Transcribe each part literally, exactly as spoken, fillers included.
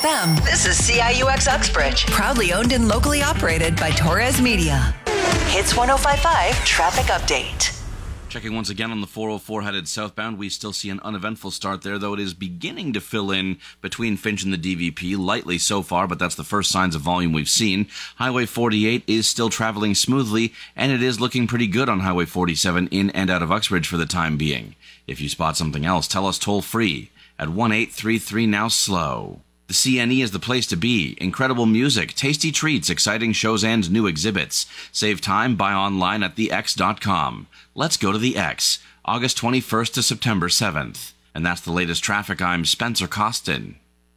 M. This is C I U X Uxbridge. Proudly owned and locally operated by Torres Media. Hits one oh five point five traffic update. Checking once again on the four oh four headed southbound, we still see an uneventful start there, though it is beginning to fill in between Finch and the D V P, lightly so far, but that's the first signs of volume we've seen. Highway forty-eight is still traveling smoothly, and it is looking pretty good on Highway forty-seven in and out of Uxbridge for the time being. If you spot something else, tell us toll-free at one eight three three now slow. The C N E is the place to be. Incredible music, tasty treats, exciting shows, and new exhibits. Save time, buy online at the x dot com. Let's go to the X, August twenty-first to September seventh. And that's the latest traffic. I'm Spencer Costin.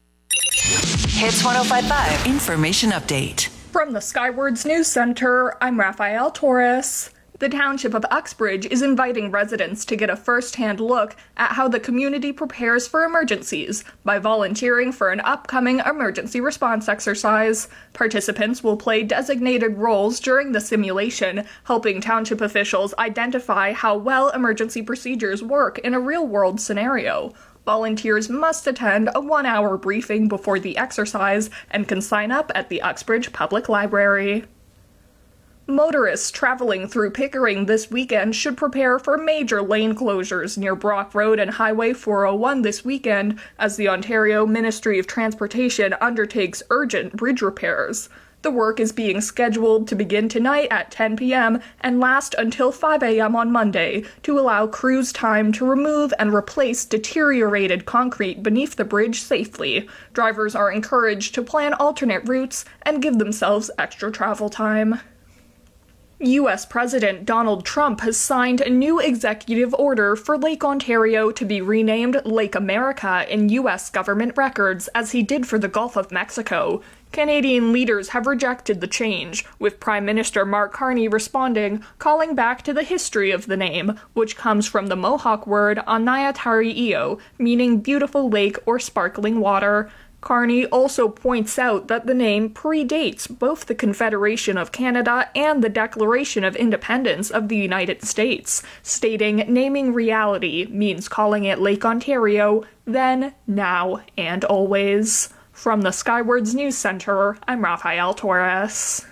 Hits one oh five point five. Information update. From the Skywards News Center, I'm Rafael Torres. The Township of Uxbridge is inviting residents to get a first-hand look at how the community prepares for emergencies by volunteering for an upcoming emergency response exercise. Participants will play designated roles during the simulation, helping township officials identify how well emergency procedures work in a real-world scenario. Volunteers must attend a one-hour briefing before the exercise and can sign up at the Uxbridge Public Library. Motorists traveling through Pickering this weekend should prepare for major lane closures near Brock Road and Highway four oh one this weekend as the Ontario Ministry of Transportation undertakes urgent bridge repairs. The work is being scheduled to begin tonight at ten p.m. and last until five a.m. on Monday to allow crews time to remove and replace deteriorated concrete beneath the bridge safely. Drivers are encouraged to plan alternate routes and give themselves extra travel time. U S President Donald Trump has signed a new executive order for Lake Ontario to be renamed Lake America in U S government records, as he did for the Gulf of Mexico. Canadian leaders have rejected the change, with Prime Minister Mark Carney responding, calling back to the history of the name, which comes from the Mohawk word Anayatari-io, meaning beautiful lake or sparkling water. Carney also points out that the name predates both the Confederation of Canada and the Declaration of Independence of the United States, stating naming reality means calling it Lake Ontario, then, now, and always. From the Skywards News Center, I'm Rafael Torres.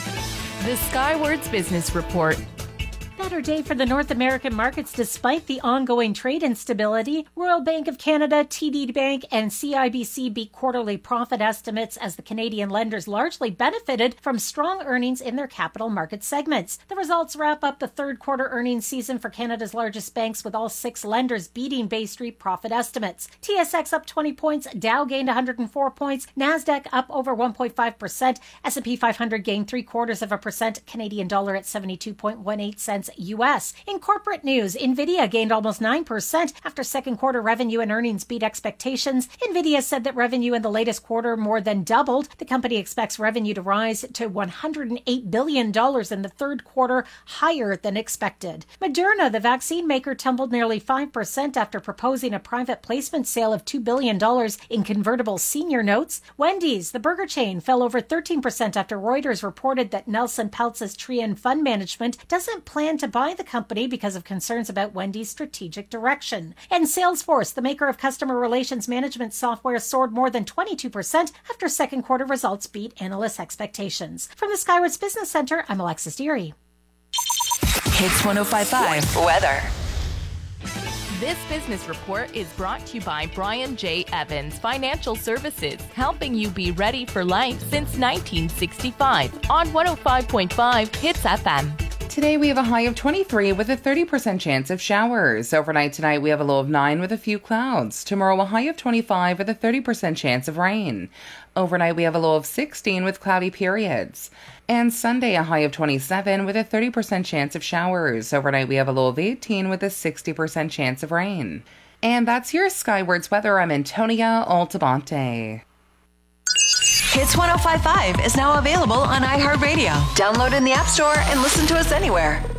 The Skywards Business Report. Better day for the North American markets despite the ongoing trade instability. Royal Bank of Canada, T D Bank, and C I B C beat quarterly profit estimates as the Canadian lenders largely benefited from strong earnings in their capital market segments. The results wrap up the third quarter earnings season for Canada's largest banks, with all six lenders beating Bay Street profit estimates. T S X up twenty points, Dow gained one hundred four points, NASDAQ up over one point five percent, S and P five hundred gained three quarters of a percent, Canadian dollar at seventy-two point one eight cents U S. In corporate news, Nvidia gained almost nine percent after second quarter revenue and earnings beat expectations. Nvidia said that revenue in the latest quarter more than doubled. The company expects revenue to rise to one hundred eight billion dollars in the third quarter, higher than expected. Moderna, the vaccine maker, tumbled nearly five percent after proposing a private placement sale of two billion dollars in convertible senior notes. Wendy's, the burger chain, fell over thirteen percent after Reuters reported that Nelson Peltz's Trian Fund Management doesn't plan to buy the company because of concerns about Wendy's strategic direction. And Salesforce, the maker of customer relations management software, soared more than twenty-two percent after second quarter results beat analysts' expectations. From the Skywards Business Center, I'm Alexis Deary. Hits one oh five point five. Weather. This business report is brought to you by Brian J. Evans Financial Services, helping you be ready for life since nineteen sixty-five on one oh five point five Hits F M. Today we have a high of twenty-three with a thirty percent chance of showers. Overnight tonight we have a low of nine with a few clouds. Tomorrow a high of twenty-five with a thirty percent chance of rain. Overnight we have a low of sixteen with cloudy periods. And Sunday a high of twenty-seven with a thirty percent chance of showers. Overnight we have a low of eighteen with a sixty percent chance of rain. And that's your Skywards weather. I'm Antonia Altabante. Hits one oh five point five is now available on iHeartRadio. Download in the App Store and listen to us anywhere.